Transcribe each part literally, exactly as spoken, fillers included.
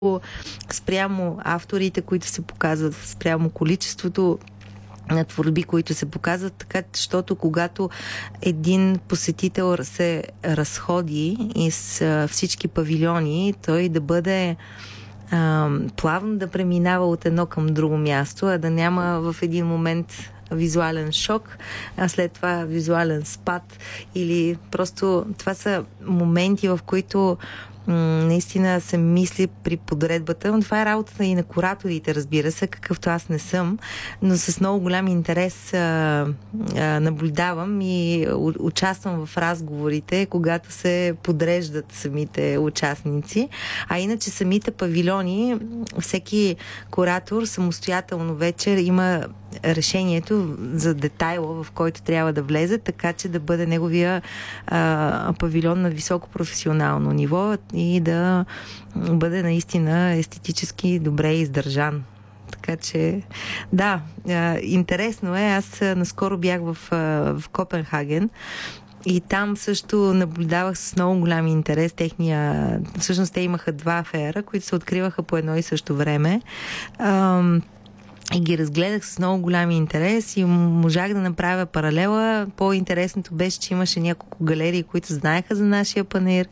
спрямо авторите, които се показват, спрямо количеството на творби, които се показват, така, защото когато един посетител се разходи из всички павилиони, той да бъде а, плавно да преминава от едно към друго място, а да няма в един момент визуален шок, а след това визуален спад или просто това са моменти, в които м- наистина се мисли при подредбата. Но това е работата и на кураторите, разбира се, какъвто аз не съм, но с много голям интерес а, а, наблюдавам и у- участвам в разговорите, когато се подреждат самите участници. А иначе самите павилиони, всеки куратор самостоятелно вече има решението за детайла, в който трябва да влезе, така че да бъде неговия а, павилион на високо професионално ниво и да бъде наистина естетически добре издържан. Така че, да, а, интересно е. Аз а, наскоро бях в, а, в Копенхаген и там също наблюдавах с много голям интерес техния... Всъщност те имаха два афера, които се откриваха по едно и също време. А, И ги разгледах с много голям интерес и можах да направя паралела. По-интересното беше, че имаше няколко галерии, които знаеха за нашия панаир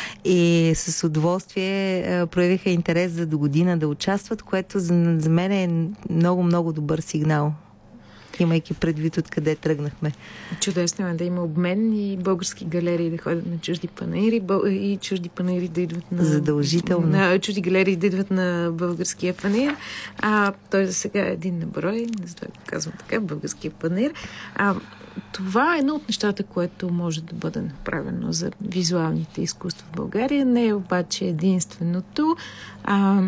и с удоволствие проявиха интерес за до година да участват, което за, за мен е много-много добър сигнал, имайки предвид откъде тръгнахме. Чудесно е да има обмен и български галерии да ходят на чужди панаири и чужди панаири да идват на... Задължително. На чужди галерии да идват на българския панаир. А, той за сега е един на брой, затова го казвам така, българския панаир. А, това е едно от нещата, което може да бъде направено за визуалните изкуства в България. Не е обаче единственото. А,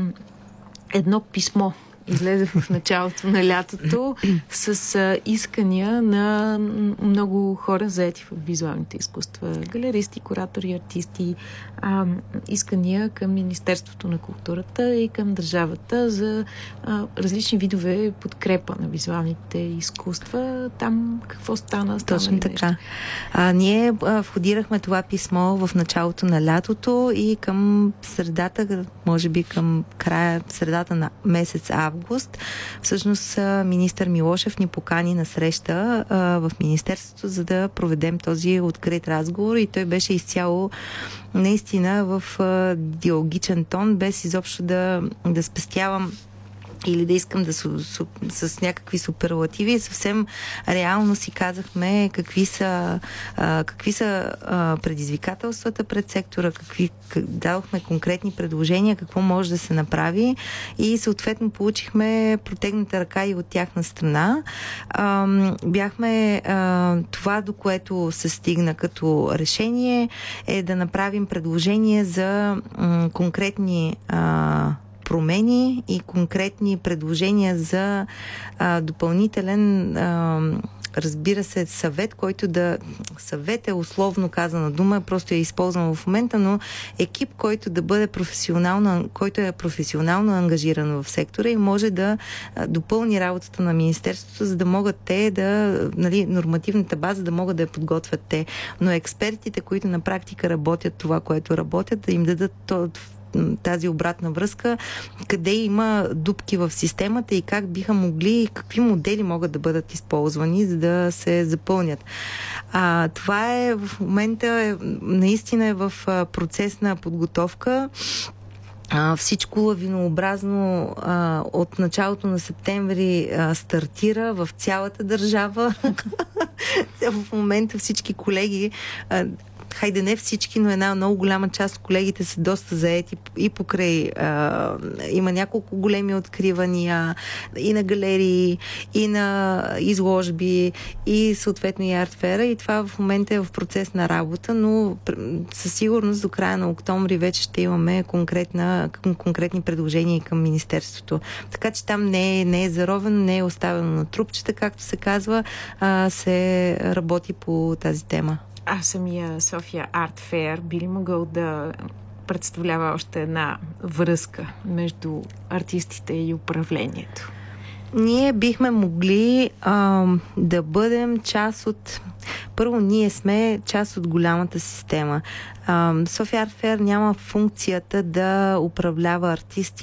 едно писмо излезе в началото на лятото с а, искания на много хора, заети в визуалните изкуства. Галеристи, куратори, артисти. А, искания към Министерството на културата и към държавата за а, различни видове подкрепа на визуалните изкуства. Там какво стана? стана Точно така. А, ние а, входирахме това писмо в началото на лятото и към средата, може би към края, средата на месец август, всъщност министър Милошев ни покани на среща а, в Министерството, за да проведем този открит разговор и той беше изцяло наистина в а, диалогичен тон, без изобщо да, да спестявам или да искам да с, с, с някакви суперлативи. Съвсем реално си казахме какви са, а, какви са а, предизвикателствата пред сектора, какви, как, дадохме конкретни предложения, какво може да се направи и съответно получихме протегната ръка и от тяхна страна. А, бяхме а, това, до което се стигна като решение, е да направим предложение за м, конкретни а, промени и конкретни предложения за а, допълнителен а, разбира се, съвет, който да... Съвет е условно казана дума, просто я използвам в момента, но екип, който да бъде професионално, който е професионално ангажиран в сектора и може да допълни работата на Министерството, за да могат те да... Нали, нормативната база да могат да я подготвят те. Но експертите, които на практика работят това, което работят, да им дадат то, тази обратна връзка, къде има дупки в системата и как биха могли, какви модели могат да бъдат използвани, за да се запълнят. А, това е в момента е, наистина е в процес на подготовка. А, всичко лавинообразно а, от началото на септември а, стартира в цялата държава. В момента всички колеги, а, хайде не всички, но една много голяма част от колегите са доста заети и покрай а, има няколко големи откривания и на галерии, и на изложби, и съответно и артфера, и това в момента е в процес на работа, но със сигурност до края на октомври вече ще имаме конкретна, конкретни предложения към Министерството. Така че там не е, не е заровено, не е оставено на трупчета, както се казва, а се работи по тази тема. А самия София Арт Фейер би ли могъл да представлява още една връзка между артистите и управлението? Ние бихме могли а, да бъдем част от... Първо, ние сме част от голямата система. София Арт Фейр няма функцията да управлява артисти